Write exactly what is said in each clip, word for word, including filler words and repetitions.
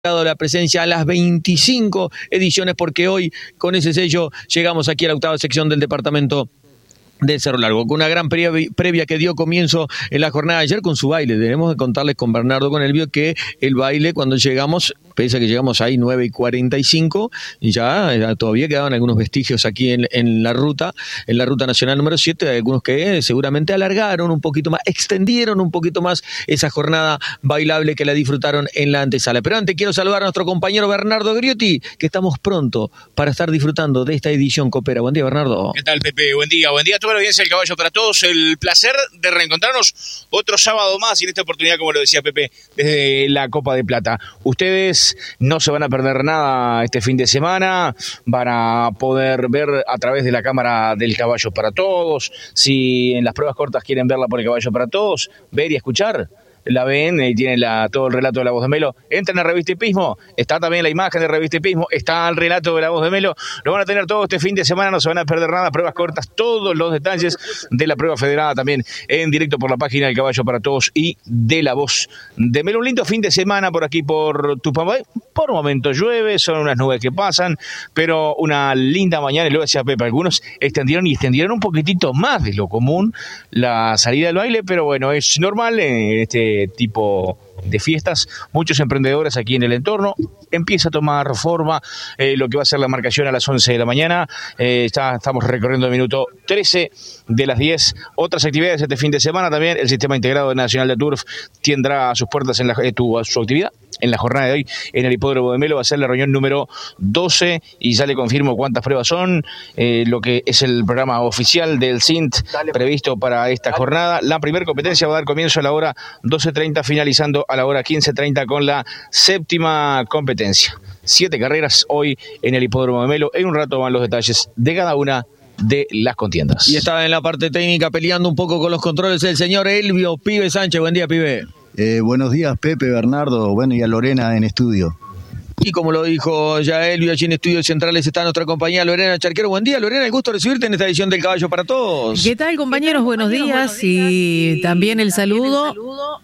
la presencia a las veinticinco ediciones, porque hoy con ese sello llegamos aquí a la octava sección del departamento del Cerro Largo, con una gran previa, previa que dio comienzo en la jornada de ayer con su baile. Debemos contarles con Bernardo con Elvio que el baile, cuando llegamos, pese a que llegamos ahí nueve y cuarenta y cinco, y ya, ya todavía quedaban algunos vestigios aquí en, en la ruta, en la ruta nacional número siete, algunos que seguramente alargaron un poquito más, extendieron un poquito más esa jornada bailable que la disfrutaron en la antesala. Pero antes quiero saludar a nuestro compañero Bernardo Griotti, que estamos pronto para estar disfrutando de esta edición copera. Buen día, Bernardo. ¿Qué tal, Pepe? Buen día, buen día a toda la audiencia del Caballo para Todos. El placer de reencontrarnos otro sábado más y en esta oportunidad, como lo decía Pepe, desde la Copa de Plata. Ustedes no se van a perder nada este fin de semana, van a poder ver a través de la cámara del Caballo para Todos. Si en las pruebas cortas quieren verla por el Caballo para Todos, ver y escuchar, la ven y tienen la, todo el relato de La Voz de Melo. Entren a Revista Hipismo, está también la imagen de Revista Hipismo, está el relato de La Voz de Melo. Lo van a tener todo este fin de semana, no se van a perder nada, pruebas cortas, todos los detalles de la prueba federada también en directo por la página del Caballo para Todos y de La Voz de Melo. Un lindo fin de semana por aquí por Tupamambay. Por un momento llueve, son unas nubes que pasan, pero una linda mañana. Y luego decía Pepe, algunos extendieron y extendieron un poquitito más de lo común la salida del baile, pero bueno, es normal en este tipo de fiestas. Muchos emprendedores aquí en el entorno. Empieza a tomar forma eh, lo que va a ser la marcación a las once de la mañana. Eh, está, estamos recorriendo el minuto trece de las diez. Otras actividades este fin de semana también. El Sistema Integrado Nacional de Turf tendrá sus puertas en la, eh, tu, su actividad. En la jornada de hoy, en el Hipódromo de Melo, va a ser la reunión número doce y ya le confirmo cuántas pruebas son, eh, lo que es el programa oficial del C I N T Dale, previsto para esta Dale. jornada. La primera competencia va a dar comienzo a la hora doce treinta, finalizando a la hora quince treinta con la séptima competencia. Siete carreras hoy en el Hipódromo de Melo. En un rato van los detalles de cada una de las contiendas. Y estaba en la parte técnica peleando un poco con los controles el señor Elvio Pibe Sánchez. Buen día, Pibe. Eh, buenos días, Pepe, Bernardo, bueno, y a Lorena en estudio. Y como lo dijo ya Elvio, allí en Estudios Centrales está nuestra compañía Lorena Charquero. Buen día, Lorena, el gusto de recibirte en esta edición del Caballo para Todos. ¿Qué tal, compañeros? Buenos días, y también el saludo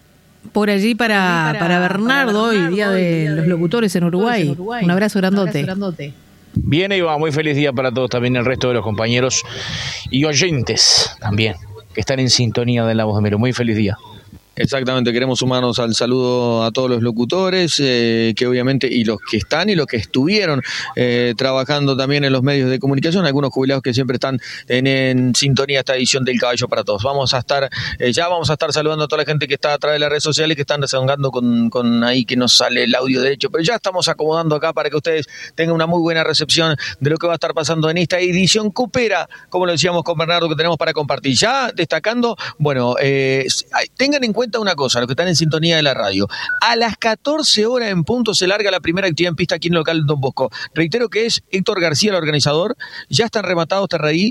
por allí para, para Bernardo, hoy día de los locutores en Uruguay. Un abrazo grandote. Bien, Iván, muy feliz día para todos, también el resto de los compañeros y oyentes también, que están en sintonía de La Voz de Melo. Muy feliz día. Exactamente, queremos sumarnos al saludo a todos los locutores, eh, que obviamente, y los que están y los que estuvieron eh, trabajando también en los medios de comunicación, algunos jubilados que siempre están en, en sintonía esta edición del Caballo para Todos. Vamos a estar, eh, ya vamos a estar saludando a toda la gente que está a través de las redes sociales, que están desahogando con, con ahí que nos sale el audio derecho, pero ya estamos acomodando acá para que ustedes tengan una muy buena recepción de lo que va a estar pasando en esta edición copera, como lo decíamos con Bernardo, que tenemos para compartir. Ya destacando, bueno, eh, tengan en cuenta una cosa, los que están en sintonía de la radio. A las catorce horas en punto se larga la primera actividad en pista aquí en el local Don Bosco. Reitero que es Héctor García, el organizador. Ya están rematados este raí.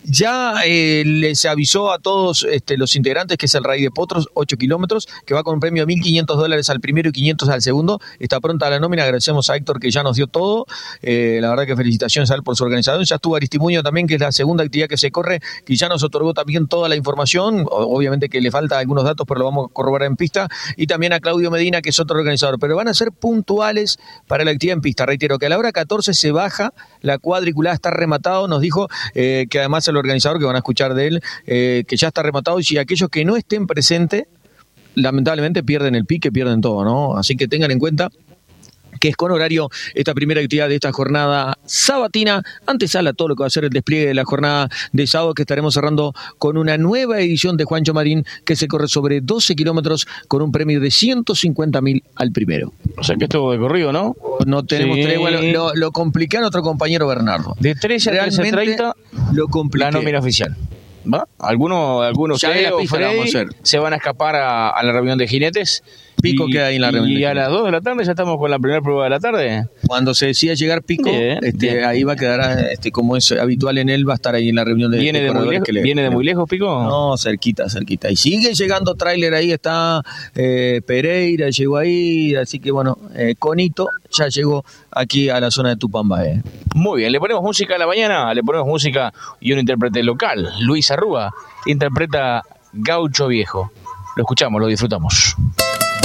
Ya eh, les avisó a todos este, los integrantes que es el raí de Potros, ocho kilómetros, que va con un premio de mil quinientos dólares al primero y quinientos al segundo. Está pronta la nómina. Agradecemos a Héctor que ya nos dio todo. Eh, la verdad que felicitaciones a él por su organización. Ya estuvo Aristimuño también, que es la segunda actividad que se corre, que ya nos otorgó también toda la información. Obviamente que le falta algunos datos, pero lo vamos a corroborar en pista. Y también a Claudio Medina, que es otro organizador. Pero van a ser puntuales para la actividad en pista. Reitero que a la hora catorce se baja la cuadriculada, está rematado. Nos dijo eh, que además el organizador, que van a escuchar de él, eh, que ya está rematado, y si aquellos que no estén presentes, lamentablemente pierden el pique, pierden todo, ¿no? Así que tengan en cuenta que es con horario esta primera actividad de esta jornada sabatina, antesala todo lo que va a ser el despliegue de la jornada de sábado, que estaremos cerrando con una nueva edición de Juancho Marín, que se corre sobre doce kilómetros con un premio de ciento cincuenta mil al primero. O sea que esto de corrido, ¿no? No tenemos sí. tregua, lo, lo, lo complica a nuestro compañero Bernardo. De trece a trece treinta, lo compliqué. La nómina oficial. ¿Va? Algunos, algunos se van a escapar a, a la reunión de jinetes. Pico y, queda ahí en la reunión. Y a las dos de la tarde ya estamos con la primera prueba de la tarde. Cuando se decida llegar Pico, bien, este, bien. ahí va a quedar, este, como es habitual en él, va a estar ahí en la reunión de ¿Viene de, de muy lejos? Le, ¿Viene de muy lejos, Pico? No, cerquita, cerquita. Y sigue llegando tráiler ahí, está eh, Pereira, llegó ahí, así que bueno, eh, Conito ya llegó aquí a la zona de Tupamambay. Muy bien, le ponemos música a la mañana, le ponemos música y un intérprete local, Luis Arrúa, interpreta Gaucho Viejo. Lo escuchamos, lo disfrutamos.